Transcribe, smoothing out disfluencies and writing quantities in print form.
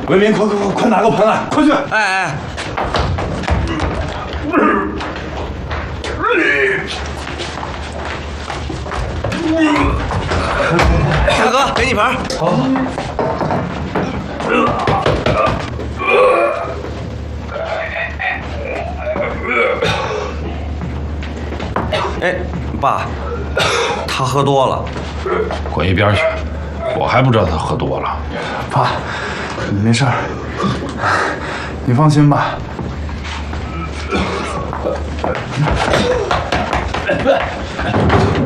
文明，快拿个盆来，快去！ 哎，大哥，给你盆。好。哎，爸，他喝多了。 滚一边去！我还不知道他喝多了。 爸，你没事儿，你放心吧。